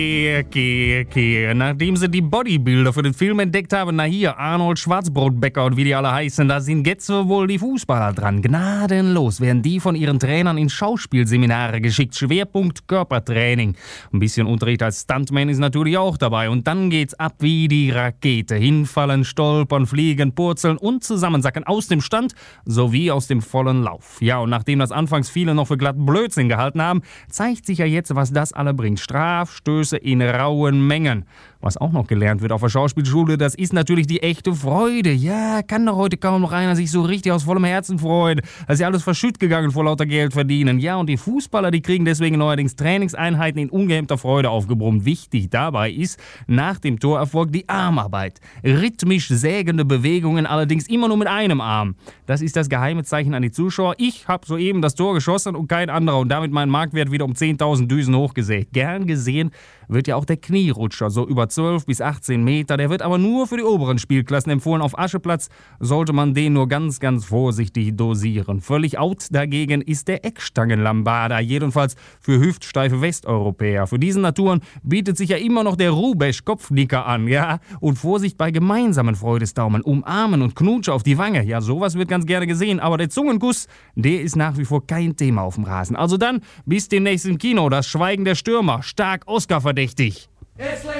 Okay. Nachdem sie die Bodybuilder für den Film entdeckt haben, na hier, Arnold Schwarzbrotbecker und wie die alle heißen, da sind jetzt wohl die Fußballer dran. Gnadenlos werden die von ihren Trainern in Schauspielseminare geschickt. Schwerpunkt Körpertraining. Ein bisschen Unterricht als Stuntman ist natürlich auch dabei. Und dann geht's ab wie die Rakete. Hinfallen, stolpern, fliegen, purzeln und zusammensacken aus dem Stand sowie aus dem vollen Lauf. Ja, und nachdem das anfangs viele noch für glatten Blödsinn gehalten haben, zeigt sich ja jetzt, was das alle bringt. Strafstöße in rauen Mengen. Was auch noch gelernt wird auf der Schauspielschule, das ist natürlich die echte Freude. Ja, kann doch heute kaum noch einer sich so richtig aus vollem Herzen freuen. Das ist ja alles verschütt gegangen vor lauter Geld verdienen. Ja, und die Fußballer, die kriegen deswegen neuerdings Trainingseinheiten in ungehemmter Freude aufgebrummt. Wichtig dabei ist nach dem Torerfolg die Armarbeit. Rhythmisch sägende Bewegungen, allerdings immer nur mit einem Arm. Das ist das geheime Zeichen an die Zuschauer. Ich habe soeben das Tor geschossen und kein anderer und damit meinen Marktwert wieder um 10.000 Düsen hochgesägt. Gern gesehen wird ja auch der Knierutscher, so über 12 bis 18 Meter. Der wird aber nur für die oberen Spielklassen empfohlen. Auf Ascheplatz sollte man den nur ganz vorsichtig dosieren. Völlig out dagegen ist der Eckstangenlambada, jedenfalls für hüftsteife Westeuropäer. Für diese Naturen bietet sich ja immer noch der Rubesch-Kopfnicker an, ja. Und Vorsicht bei gemeinsamen Freudesdaumen, umarmen und Knutsche auf die Wange. Ja, sowas wird ganz gerne gesehen, aber der Zungenkuss, der ist nach wie vor kein Thema auf dem Rasen. Also dann, bis demnächst im Kino, das Schweigen der Stürmer, stark Oscar-verdächtig.